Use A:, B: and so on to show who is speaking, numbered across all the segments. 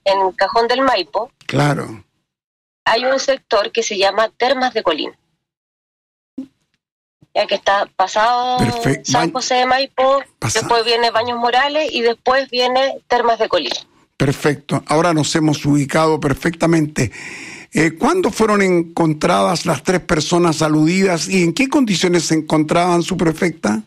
A: en Cajón del Maipo,
B: claro,
A: hay un sector que se llama Termas de Colina, ya que está pasado San José de Maipo, después viene Baños Morales y después viene Termas de Colina.
B: Perfecto, ahora nos hemos ubicado perfectamente. ¿Cuándo fueron encontradas las 3 personas aludidas y en qué condiciones se encontraban, subprefecta?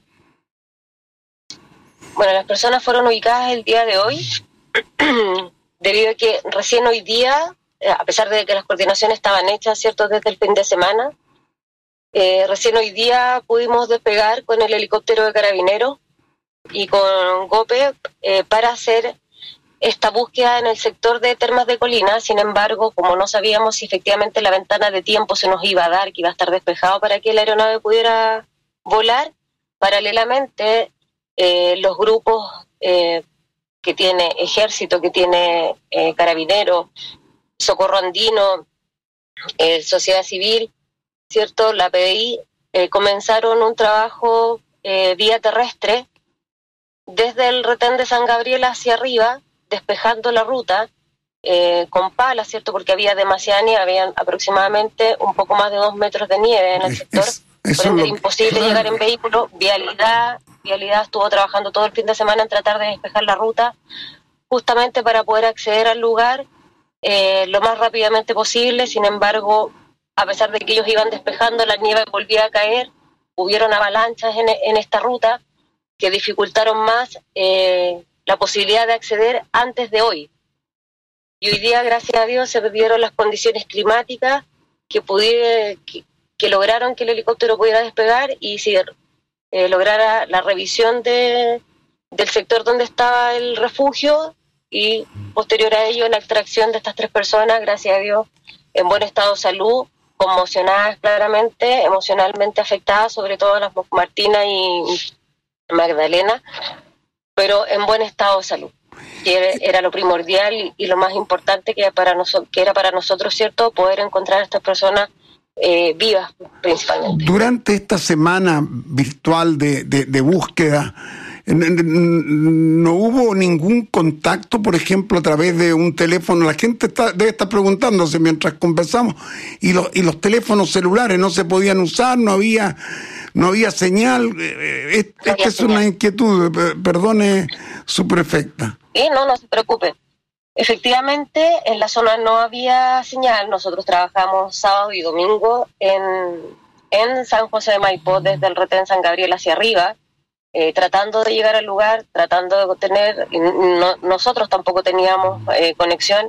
A: Bueno, las personas fueron ubicadas el día de hoy, debido a que recién hoy día, a pesar de que las coordinaciones estaban hechas, ¿cierto?, desde el fin de semana, recién hoy día pudimos despegar con el helicóptero de Carabineros y con GOPE para hacer esta búsqueda en el sector de Termas de Colina. Sin embargo, como no sabíamos si efectivamente la ventana de tiempo se nos iba a dar, que iba a estar despejado para que la aeronave pudiera volar, paralelamente los grupos que tiene Ejército, que tiene Carabineros, Socorro Andino, Sociedad Civil, ¿cierto?, la PDI, comenzaron un trabajo vía terrestre desde el retén de San Gabriel hacia arriba, despejando la ruta con palas, ¿cierto?, porque había demasiada nieve, habían aproximadamente un poco más de 2 metros de nieve en el sector, por ende era imposible llegar en vehículo. Vialidad estuvo trabajando todo el fin de semana en tratar de despejar la ruta, justamente para poder acceder al lugar lo más rápidamente posible. Sin embargo, a pesar de que ellos iban despejando, la nieve volvía a caer, hubieron avalanchas en esta ruta que dificultaron más la posibilidad de acceder antes de hoy. Y hoy día, gracias a Dios, se dieron las condiciones climáticas que lograron que el helicóptero pudiera despegar y se lograra la revisión del sector donde estaba el refugio y posterior a ello la extracción de estas 3 personas, gracias a Dios, en buen estado de salud, conmocionadas claramente, emocionalmente afectadas, sobre todo las Martina y Magdalena, pero en buen estado de salud, que era lo primordial y lo más importante que era para nosotros, ¿cierto?, poder encontrar a estas personas vivas principalmente.
B: Durante esta semana virtual de búsqueda, ¿no hubo ningún contacto, por ejemplo, a través de un teléfono? La gente debe estar preguntándose mientras conversamos, y los teléfonos celulares no se podían usar, no había señal. Esta es señal. Una inquietud, perdone, subprefecta.
A: No se preocupe. Efectivamente, en la zona no había señal. Nosotros trabajamos sábado y domingo en San José de Maipo, desde el retén San Gabriel hacia arriba, tratando de llegar al lugar, tratando de tener... nosotros tampoco teníamos conexión.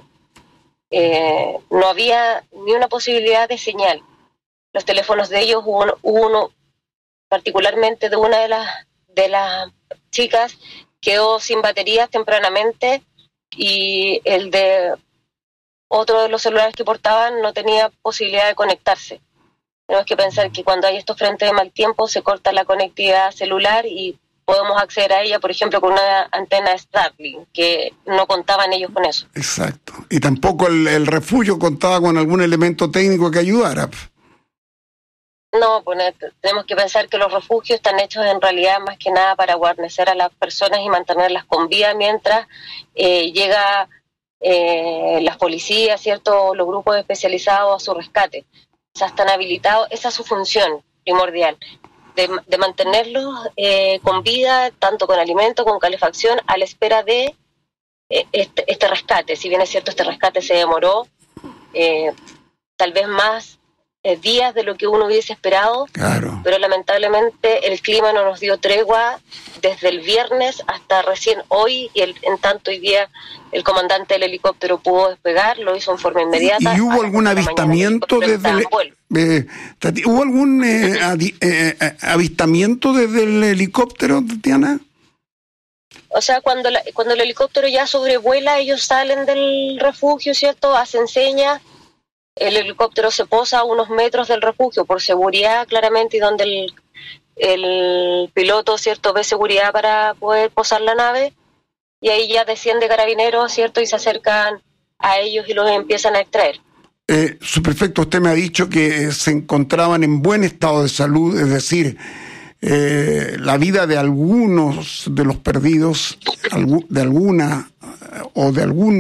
A: No había ni una posibilidad de señal. Los teléfonos de ellos, hubo uno particularmente de una de las chicas, quedó sin baterías tempranamente, y el de otro de los celulares que portaban no tenía posibilidad de conectarse. Tenemos que pensar que cuando hay estos frentes de mal tiempo se corta la conectividad celular y podemos acceder a ella, por ejemplo, con una antena Starlink, que no contaban ellos con eso.
B: Exacto. Y tampoco el refugio contaba con algún elemento técnico que ayudara.
A: No, pues tenemos que pensar que los refugios están hechos en realidad más que nada para guarnecer a las personas y mantenerlas con vida mientras llega las policías, ¿cierto?, los grupos especializados a su rescate. O sea, están habilitados, esa es su función primordial, de mantenerlos con vida, tanto con alimento, con calefacción, a la espera de este rescate. Si bien es cierto, este rescate se demoró tal vez más días de lo que uno hubiese esperado,
B: claro,
A: pero lamentablemente el clima no nos dio tregua desde el viernes hasta recién hoy, y en tanto hoy día el comandante del helicóptero pudo despegar, lo hizo en forma inmediata.
B: ¿Y hubo algún avistamiento ¿hubo algún avistamiento desde el helicóptero, Tatiana?
A: O sea, cuando el helicóptero ya sobrevuela, ellos salen del refugio, ¿cierto?, hacen señas. El helicóptero se posa a unos metros del refugio por seguridad, claramente, y donde el piloto, ¿cierto?, ve seguridad para poder posar la nave, y ahí ya desciende Carabineros, ¿cierto?, y se acercan a ellos y los empiezan a extraer.
B: Subprefecto, usted me ha dicho que se encontraban en buen estado de salud, es decir, la vida de algunos de los perdidos, de alguna o de algún